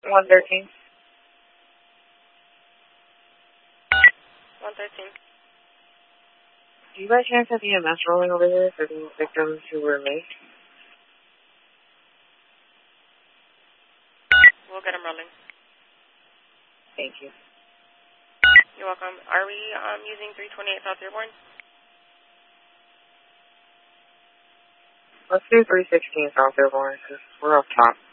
113. 113. Do you by chance have EMS rolling over here for the victims who were made? We'll get them rolling. Thank you. You're welcome. Are we using 328 South Dearborn? Let's do 316 South Dearborn because we're up top.